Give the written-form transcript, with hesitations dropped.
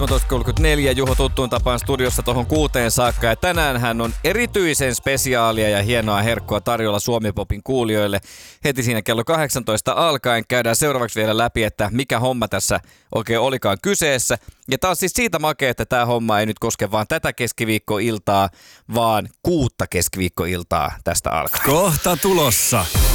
17.34. Juho tuttuun tapaan studiossa tuohon 6 saakka. Ja tänään hän on erityisen spesiaalia ja hienoa herkkua tarjolla Suomi-popin kuulijoille. Heti siinä kello 18 alkaen käydään seuraavaksi vielä läpi, että mikä homma tässä oikein olikaan kyseessä. Ja taas siis siitä makea, että tämä homma ei nyt koske vaan tätä keskiviikkoiltaa, vaan 6 keskiviikkoiltaa tästä alkaen. Kohta tulossa.